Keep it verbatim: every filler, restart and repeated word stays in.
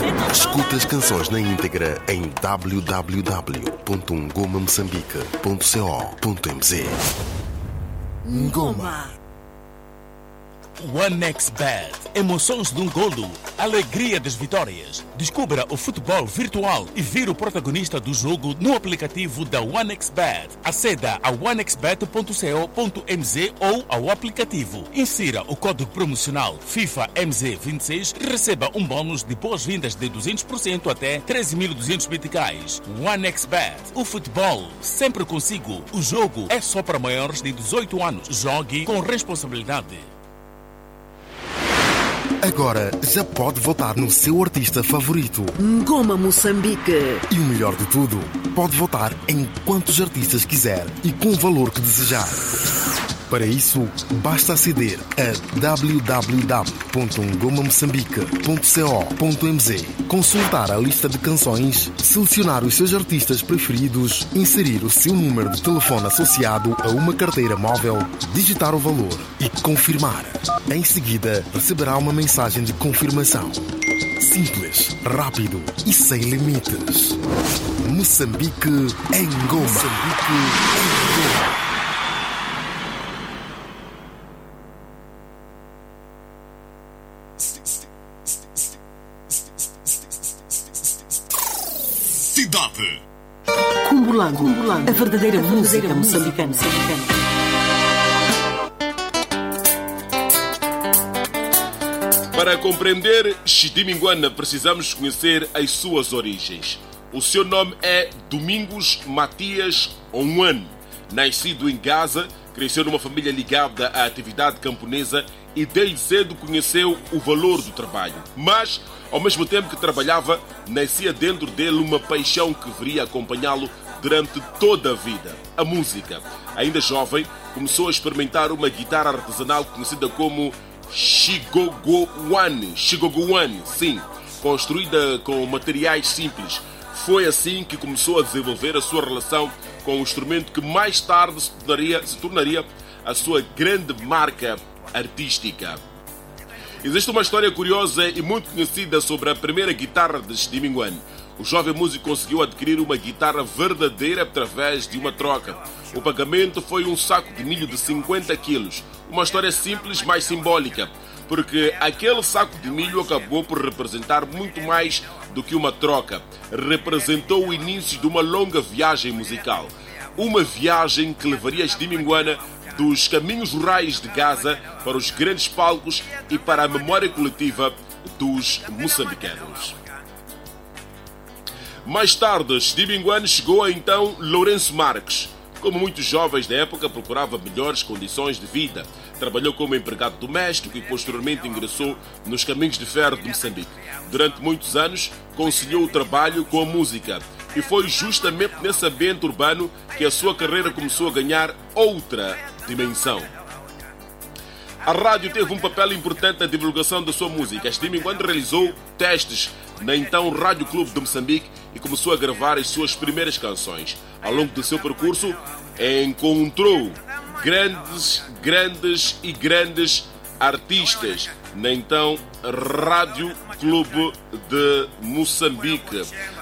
Escuta as canções na íntegra em w w w ponto ngoma moçambique ponto co ponto m z. Ngoma. OneXBet. Emoções de um golo. Alegria das vitórias. Descubra o futebol virtual e vire o protagonista do jogo no aplicativo da OneXBet. Aceda a one x bet ponto co ponto m z ou ao aplicativo. Insira o código promocional FIFA M Z vinte e seis e receba um bônus de boas-vindas de duzentos por cento até treze mil e duzentos meticais. OneXBet. O futebol sempre consigo. O jogo é só para maiores de dezoito anos. Jogue com responsabilidade. Agora já pode votar no seu artista favorito. Ngoma Moçambique. E o melhor de tudo, pode votar em quantos artistas quiser e com o valor que desejar. Para isso, basta aceder a w w w ponto ngoma moçambique ponto co ponto m z, consultar a lista de canções, selecionar os seus artistas preferidos, inserir o seu número de telefone associado a uma carteira móvel, digitar o valor e confirmar. Em seguida, receberá uma mensagem de confirmação. Simples, rápido e sem limites. Moçambique em Ngoma. Moçambique em Ngoma. Cidade. Cumulando, Cumulando, a verdadeira música moçambicana. Para compreender Chidiminguana, precisamos conhecer as suas origens. O seu nome é Domingos Matias Onwan. Nascido em Gaza, cresceu numa família ligada à atividade camponesa e desde cedo conheceu o valor do trabalho. Mas, ao mesmo tempo que trabalhava, nascia dentro dele uma paixão que viria acompanhá-lo durante toda a vida: a música. Ainda jovem, começou a experimentar uma guitarra artesanal conhecida como Shigogowan, Shigogowan, sim, construída com materiais simples. Foi assim que começou a desenvolver a sua relação com o instrumento que mais tarde se tornaria, se tornaria a sua grande marca artística. Existe uma história curiosa e muito conhecida sobre a primeira guitarra de Chidiminguan. O jovem músico conseguiu adquirir uma guitarra verdadeira através de uma troca. O pagamento foi um saco de milho de cinquenta quilos. Uma história simples, mas simbólica, porque aquele saco de milho acabou por representar muito mais do que uma troca. Representou o início de uma longa viagem musical. Uma viagem que levaria Chidiminguana dos caminhos rurais de Gaza para os grandes palcos e para a memória coletiva dos moçambicanos. Mais tarde, Chidiminguan chegou a então Lourenço Marques. Como muitos jovens da época, procurava melhores condições de vida. Trabalhou como empregado doméstico e posteriormente ingressou nos caminhos de ferro de Moçambique. Durante muitos anos, conciliou o trabalho com a música. E foi justamente nesse ambiente urbano que a sua carreira começou a ganhar outra dimensão. A rádio teve um papel importante na divulgação da sua música. Chidiminguan realizou testes na então Rádio Clube de Moçambique e começou a gravar as suas primeiras canções. Ao longo do seu percurso, encontrou grandes, grandes e grandes artistas na então Rádio Clube de Moçambique.